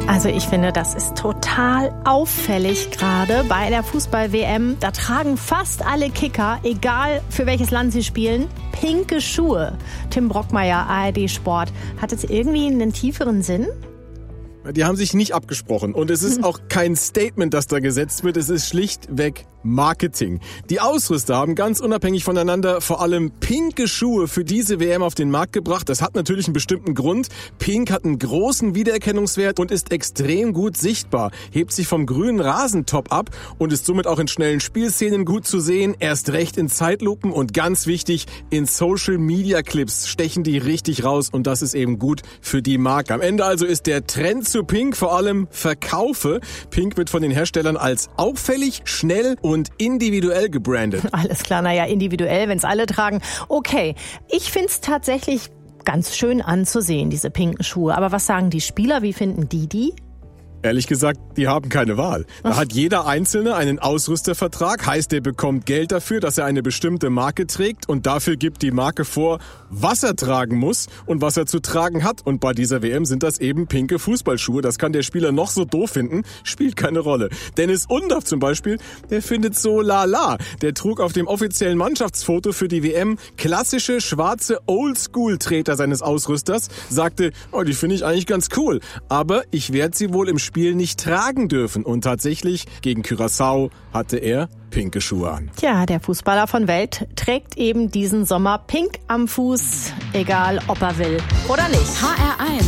Also ich finde, das ist total auffällig gerade bei der Fußball-WM. Da tragen fast alle Kicker, egal für welches Land sie spielen, pinke Schuhe. Tim Brockmeier, ARD Sport. Hat es irgendwie einen tieferen Sinn? Die haben sich nicht abgesprochen und es ist auch kein Statement, das da gesetzt wird. Es ist schlichtweg Marketing. Die Ausrüster haben ganz unabhängig voneinander vor allem pinke Schuhe für diese WM auf den Markt gebracht. Das hat natürlich einen bestimmten Grund. Pink hat einen großen Wiedererkennungswert und ist extrem gut sichtbar, hebt sich vom grünen Rasentop ab und ist somit auch in schnellen Spielszenen gut zu sehen, erst recht in Zeitlupen und ganz wichtig, in Social-Media-Clips stechen die richtig raus und das ist eben gut für die Marke. Am Ende also ist der Trend zu Pink vor allem Verkaufe. Pink wird von den Herstellern als auffällig, schnell und individuell gebrandet. Alles klar, naja, individuell, wenn es alle tragen. Okay, ich find's tatsächlich ganz schön anzusehen, diese pinken Schuhe. Aber was sagen die Spieler, wie finden die? Ehrlich gesagt, die haben keine Wahl. Da hat jeder Einzelne einen Ausrüstervertrag, heißt, er bekommt Geld dafür, dass er eine bestimmte Marke trägt und dafür gibt die Marke vor, was er tragen muss und was er zu tragen hat. Und bei dieser WM sind das eben pinke Fußballschuhe. Das kann der Spieler noch so doof finden, spielt keine Rolle. Dennis Undaff zum Beispiel, der findet so lala. Der trug auf dem offiziellen Mannschaftsfoto für die WM klassische schwarze Oldschool-Treter seines Ausrüsters, sagte, oh, die finde ich eigentlich ganz cool, aber ich werde sie wohl im Spiel nicht tragen dürfen. Und tatsächlich, gegen Curaçao hatte er pinke Schuhe an. Tja, der Fußballer von Welt trägt eben diesen Sommer pink am Fuß, egal ob er will oder nicht. HR1